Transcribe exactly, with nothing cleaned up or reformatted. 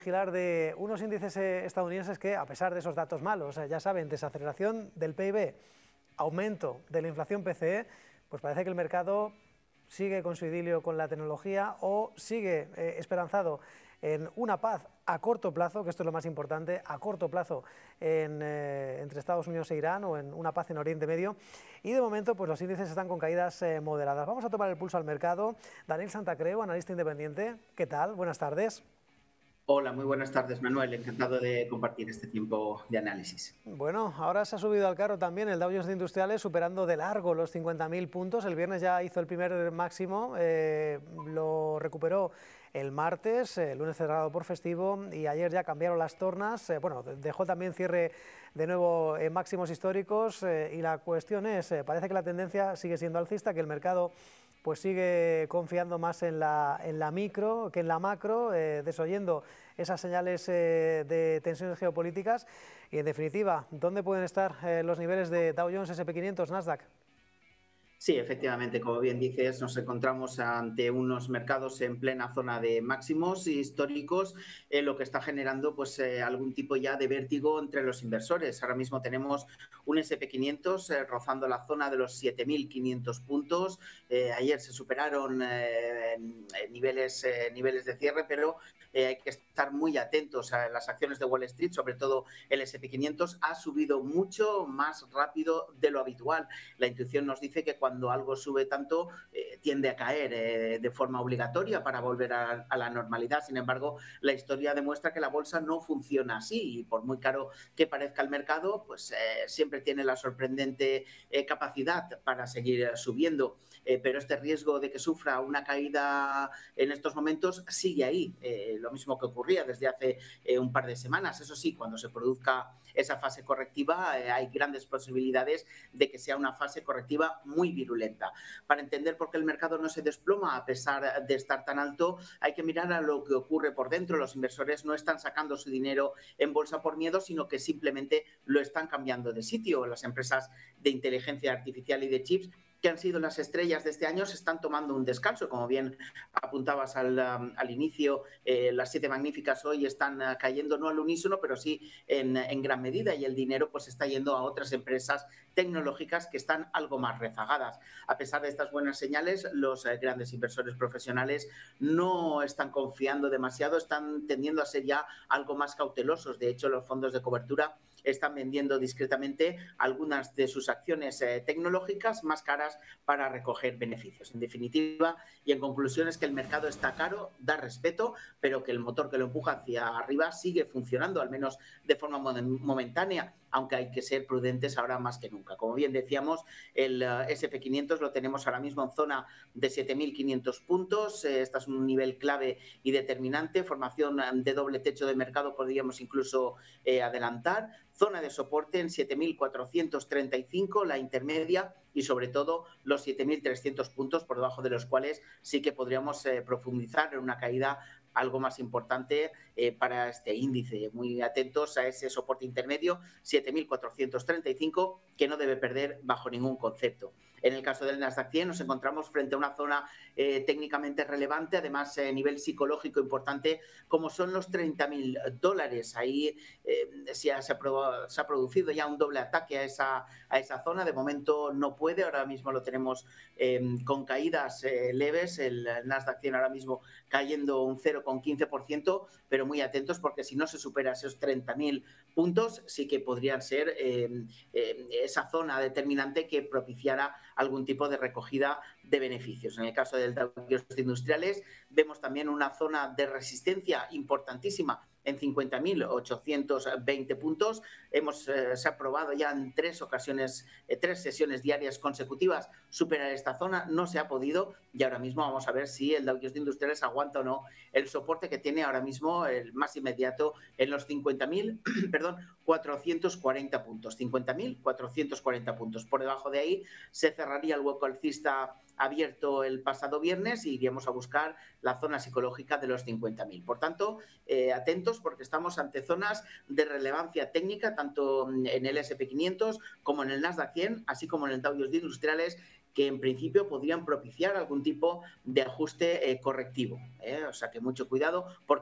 vigilar de unos índices eh, estadounidenses que, a pesar de esos datos malos, eh, ya saben, desaceleración del P I B, aumento de la inflación P C E, pues parece que el mercado sigue con su idilio con la tecnología o sigue eh, esperanzado en una paz a corto plazo, que esto es lo más importante, a corto plazo en, eh, entre Estados Unidos e Irán, o en una paz en Oriente Medio. Y de momento pues los índices están con caídas eh, moderadas. Vamos a tomar el pulso al mercado. Daniel Santacreu, analista independiente, ¿qué tal? Buenas tardes. Hola, muy buenas tardes, Manuel. Encantado de compartir este tiempo de análisis. Bueno, ahora se ha subido al carro también el Dow Jones de Industriales, superando de largo los cincuenta mil puntos. El viernes ya hizo el primer máximo, eh, lo recuperó el martes, el lunes cerrado por festivo, y ayer ya cambiaron las tornas. Eh, bueno, dejó también cierre de nuevo en máximos históricos, eh, y la cuestión es, eh, parece que la tendencia sigue siendo alcista, que el mercado pues sigue confiando más en la, en la micro que en la macro, eh, desoyendo esas señales eh, de tensiones geopolíticas. Y en definitiva, ¿dónde pueden estar eh, los niveles de Dow Jones, ese and P quinientos, Nasdaq? Sí, efectivamente, como bien dices, nos encontramos ante unos mercados en plena zona de máximos históricos, eh, lo que está generando pues eh, algún tipo ya de vértigo entre los inversores. Ahora mismo tenemos un ese and P quinientos eh, rozando la zona de los siete mil quinientos puntos. Eh, ayer se superaron eh, niveles, eh, niveles de cierre, pero eh, hay que estar muy atentos a las acciones de Wall Street, sobre todo el ese and P quinientos ha subido mucho más rápido de lo habitual. La intuición nos dice que cuando cuando algo sube tanto eh, tiende a caer eh, de forma obligatoria para volver a, a la normalidad. Sin embargo, la historia demuestra que la bolsa no funciona así y por muy caro que parezca el mercado, pues eh, siempre tiene la sorprendente eh, capacidad para seguir subiendo. Eh, pero este riesgo de que sufra una caída en estos momentos sigue ahí, eh, lo mismo que ocurría desde hace eh, un par de semanas. Eso sí, cuando se produzca esa fase correctiva, eh, hay grandes posibilidades de que sea una fase correctiva muy virulenta. Para entender por qué el mercado no se desploma a pesar de estar tan alto, hay que mirar a lo que ocurre por dentro. Los inversores no están sacando su dinero en bolsa por miedo, sino que simplemente lo están cambiando de sitio. Las empresas de inteligencia artificial y de chips, que han sido las estrellas de este año, se están tomando un descanso. Como bien apuntabas al, um, al inicio, eh, las siete magníficas hoy están uh, cayendo no al unísono, pero sí en, en gran medida, y el dinero pues está yendo a otras empresas tecnológicas que están algo más rezagadas. A pesar de estas buenas señales, los eh, grandes inversores profesionales no están confiando demasiado, están tendiendo a ser ya algo más cautelosos. De hecho, los fondos de cobertura están vendiendo discretamente algunas de sus acciones eh, tecnológicas más caras para recoger beneficios. En definitiva, y en conclusión, es que el mercado está caro, da respeto, pero que el motor que lo empuja hacia arriba sigue funcionando, al menos de forma momentánea, aunque hay que ser prudentes ahora más que nunca. Como bien decíamos, el uh, ese and P quinientos lo tenemos ahora mismo en zona de siete mil quinientos puntos. Eh, este es un nivel clave y determinante. Formación de doble techo de mercado podríamos incluso eh, adelantar. Zona de soporte en siete mil cuatrocientos treinta y cinco, la intermedia, y sobre todo los siete mil trescientos puntos, por debajo de los cuales sí que podríamos eh, profundizar en una caída algo más importante eh, para este índice. Muy atentos a ese soporte intermedio, siete mil cuatrocientos treinta y cinco, que no debe perder bajo ningún concepto. En el caso del Nasdaq cien nos encontramos frente a una zona eh, técnicamente relevante, además a eh, nivel psicológico importante, como son los treinta mil dólares. Ahí eh, se, ha, se, ha, se ha producido ya un doble ataque a esa, a esa zona. De momento no puede, ahora mismo lo tenemos eh, con caídas eh, leves, el Nasdaq cien ahora mismo cayendo un cero coma quince por ciento, pero muy atentos porque si no se supera esos treinta mil puntos, sí que podrían ser eh, eh, esa zona determinante que propiciara algún tipo de recogida de beneficios. En el caso del Dow Jones Industriales vemos también una zona de resistencia importantísima en cincuenta mil ochocientos veinte puntos. Hemos, eh, se ha probado ya en tres ocasiones, eh, tres sesiones diarias consecutivas superar esta zona, no se ha podido, y ahora mismo vamos a ver si el Dow Jones Industriales aguanta o no el soporte que tiene ahora mismo, el más inmediato, en los cincuenta mil, perdón, cuatrocientos cuarenta puntos, cincuenta mil cuatrocientos cuarenta puntos. Por debajo de ahí se cerraría el hueco alcista abierto el pasado viernes y iríamos a buscar la zona psicológica de los cincuenta mil. Por tanto, eh, atentos porque estamos ante zonas de relevancia técnica, tanto en el ese and P quinientos como en el Nasdaq cien, así como en el Dow Jones Industriales, que en principio podrían propiciar algún tipo de ajuste eh, correctivo. ¿eh? O sea que mucho cuidado porque